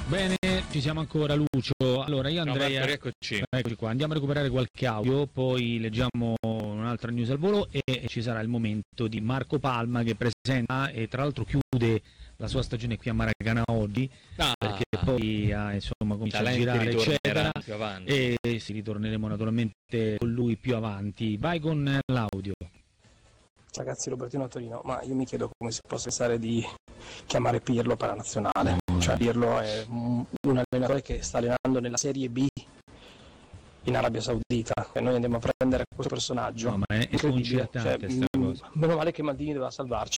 Bene, ci siamo ancora, Lucio. Allora io andrei eccoci qua, andiamo a recuperare qualche audio, poi leggiamo un'altra news al volo e ci sarà il momento di Marco Palma che presenta e tra l'altro chiude la sua stagione qui a Maracana oggi, perché poi comincia a girare eccetera, più avanti. e si ritorneremo naturalmente con lui più avanti. Vai con l'audio. Ragazzi, Robertino a Torino, ma io mi chiedo come si possa pensare di chiamare Pirlo per la nazionale. Cioè Pirlo è un allenatore che sta allenando nella Serie B in Arabia Saudita e noi andiamo a prendere questo personaggio. No, ma è sconcertante sta cosa. Meno male che Maldini doveva salvarci.